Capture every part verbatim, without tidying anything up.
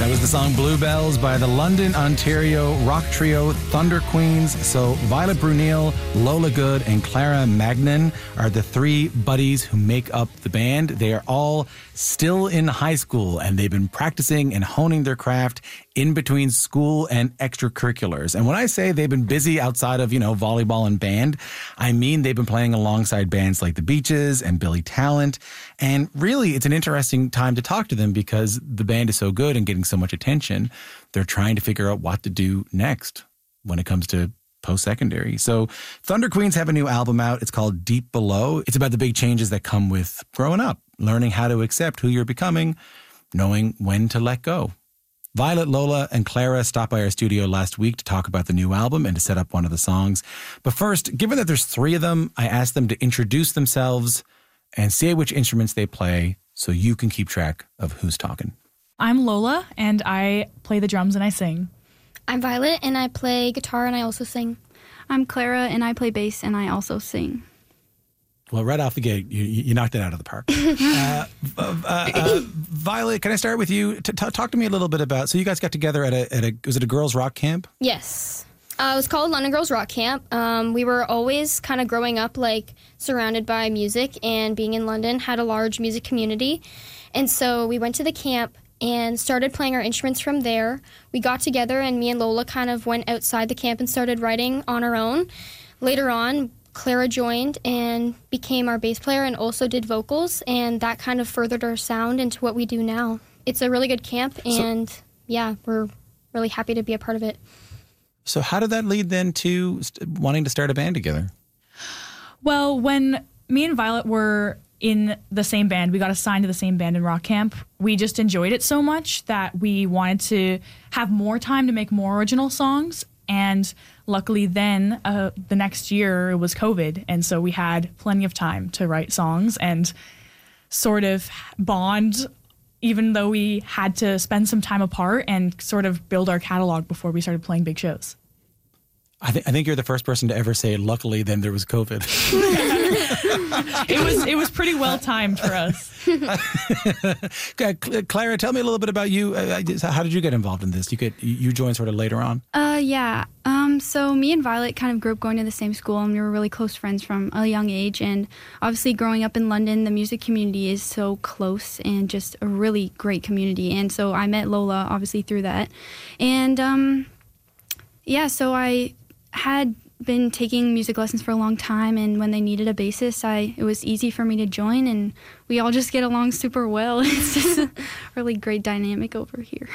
That was the song Bluebells by the London, Ontario rock trio Thunder Queens. So Violet Brunel, Lola Good, and Clara Magnan are the three buddies who make up the band. They are all still in high school, and they've been practicing and honing their craft in between school and extracurriculars. And when I say they've been busy outside of, you know, volleyball and band, I mean they've been playing alongside bands like The Beaches and Billy Talent. And really, it's an interesting time to talk to them because the band is so good and getting so much attention. They're trying to figure out what to do next when it comes to post-secondary. So Thunder Queens have a new album out. It's called Deep Below. It's about the big changes that come with growing up, learning how to accept who you're becoming, knowing when to let go. Violet, Lola, and Clara stopped by our studio last week to talk about the new album and to set up one of the songs. But first, given that there's three of them, I asked them to introduce themselves and say which instruments they play so you can keep track of who's talking. I'm Lola, and I play the drums and I sing. I'm Violet, and I play guitar and I also sing. I'm Clara, and I play bass and I also sing. Well, right off the gate, you, you knocked it out of the park. uh, uh, uh, Violet, can I start with you? T- t- talk to me a little bit about, so you guys got together at a, at a was it a girls' rock camp? Yes. Uh, it was called London Girls Rock Camp. Um, we were always kind of growing up, like, surrounded by music, and being in London had a large music community. And so we went to the camp and started playing our instruments from there. We got together, and me and Lola kind of went outside the camp and started writing on our own. Later on, Clara joined and became our bass player and also did vocals, and that kind of furthered our sound into what we do now. It's a really good camp, and so, yeah, we're really happy to be a part of it. So how did that lead then to st- wanting to start a band together? Well, when me and Violet were in the same band, we got assigned to the same band in rock camp. We just enjoyed it so much that we wanted to have more time to make more original songs. And luckily then, uh, the next year, it was COVID. And so we had plenty of time to write songs and sort of bond, even though we had to spend some time apart and sort of build our catalog before we started playing big shows. I, th- I think you're the first person to ever say, luckily, then there was COVID. it was it was pretty well timed for us. Clara, tell me a little bit about you. Uh, how did you get involved in this? You get you joined sort of later on. Uh, yeah. Um, so me and Violet kind of grew up going to the same school, and we were really close friends from a young age. And obviously, growing up in London, the music community is so close and just a really great community. And so I met Lola obviously through that, and um, yeah. So I had been taking music lessons for a long time, and when they needed a bassist, I it was easy for me to join, and we all just get along super well. It's just a really great dynamic over here.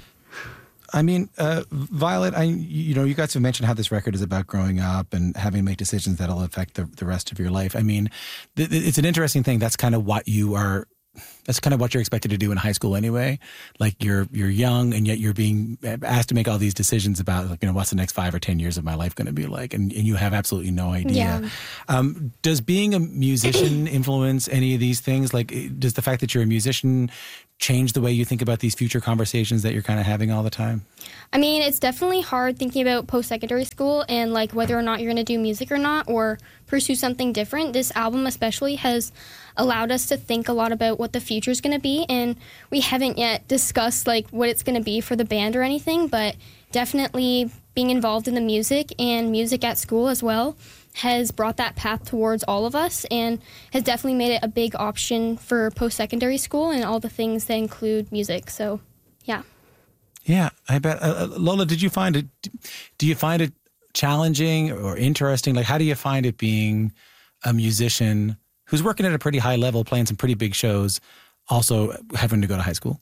I mean, uh, Violet, I you know, you guys have mentioned how this record is about growing up and having to make decisions that'll affect the, the rest of your life. I mean, th- it's an interesting thing. That's kind of what you are. That's kind of what you're expected to do in high school anyway. Like you're you're young, and yet you're being asked to make all these decisions about, like, you know, what's the next five or ten years of my life going to be like, and, and you have absolutely no idea. Yeah. Um, does being a musician influence any of these things? Like, does the fact that you're a musician change the way you think about these future conversations that you're kind of having all the time? I mean, it's definitely hard thinking about post-secondary school and, like, whether or not you're going to do music or not, or pursue something different. This album especially has allowed us to think a lot about what the future is going to be, and we haven't yet discussed, like, what it's going to be for the band or anything, but definitely being involved in the music and music at school as well has brought that path towards all of us and has definitely made it a big option for post-secondary school and all the things that include music. So, yeah. Yeah, I bet. Uh, Lola, did you find it, do you find it challenging or interesting? Like, how do you find it being a musician who's working at a pretty high level, playing some pretty big shows, also having to go to high school?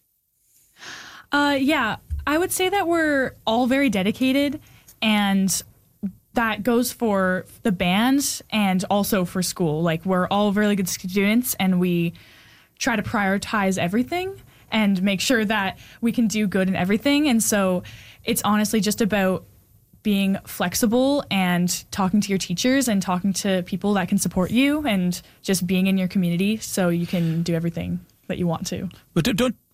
Uh, yeah, I would say that we're all very dedicated, and that goes for the band and also for school. Like, we're all really good students, and we try to prioritize everything and make sure that we can do good in everything. And so it's honestly just about being flexible and talking to your teachers and talking to people that can support you and just being in your community so you can do everything that you want to. But don't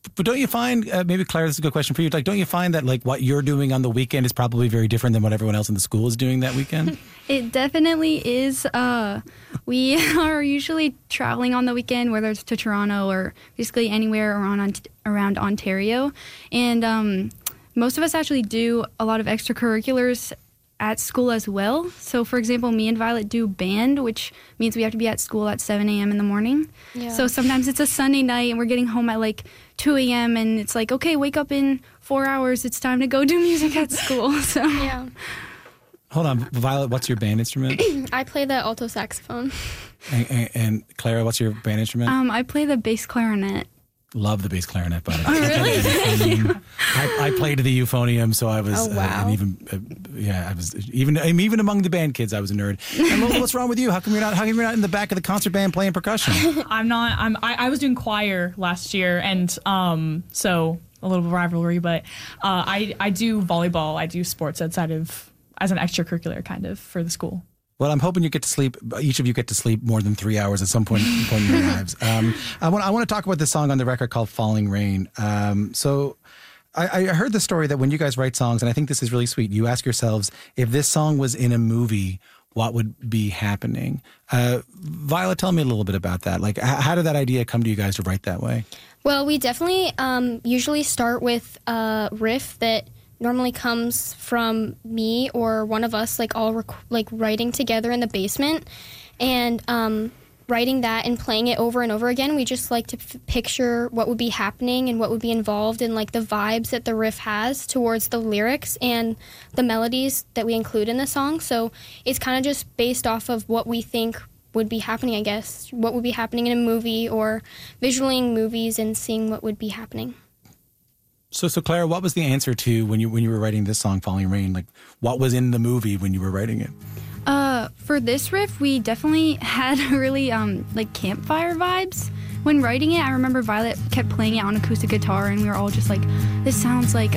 but don't you find, uh, maybe Claire, this is a good question for you. Like, don't you find that like what you're doing on the weekend is probably very different than what everyone else in the school is doing that weekend? It definitely is. Uh, we are usually traveling on the weekend, whether it's to Toronto or basically anywhere around around Ontario. And um, most of us actually do a lot of extracurriculars at school as well. So, for example, me and Violet do band, which means we have to be at school at seven a.m. in the morning. Yeah. So sometimes it's a Sunday night and we're getting home at like two a.m. and it's like, okay, wake up in four hours. It's time to go do music at school. So yeah. Hold on, Violet, what's your band instrument? I play the alto saxophone. And, and, and Clara, what's your band instrument? Um, I play the bass clarinet. Love the bass clarinet, by the way. Oh, really? I, I played the euphonium, so I was, oh, wow. uh, and even, uh, yeah, I was even, I'm even among the band kids, I was a nerd. And Lola, what's wrong with you? How come you're not? How come you're not in the back of the concert band playing percussion? I'm not. I'm. I, I was doing choir last year, and um, so a little rivalry, but uh, I I do volleyball. I do sports outside of as an extracurricular kind of for the school. Well, I'm hoping you get to sleep. Each of you get to sleep more than three hours at some point, point in your lives. Um, I want I want to talk about this song on the record called "Falling Rain." Um, so, I, I heard the story that when you guys write songs, and I think this is really sweet. You ask yourselves, if this song was in a movie, what would be happening? Uh, Violet, tell me a little bit about that. Like, h- how did that idea come to you guys to write that way? Well, we definitely um, usually start with a riff that normally comes from me or one of us, like all rec- like writing together in the basement, and um, writing that and playing it over and over again. We just like to f- picture what would be happening and what would be involved in like the vibes that the riff has towards the lyrics and the melodies that we include in the song. So it's kind of just based off of what we think would be happening, I guess, what would be happening in a movie or visualing movies and seeing what would be happening. So, so Clara, what was the answer to when you when you were writing this song, "Falling Rain"? Like, what was in the movie when you were writing it? Uh, for this riff, we definitely had really um like campfire vibes when writing it. I remember Violet kept playing it on acoustic guitar, and we were all just like, "This sounds like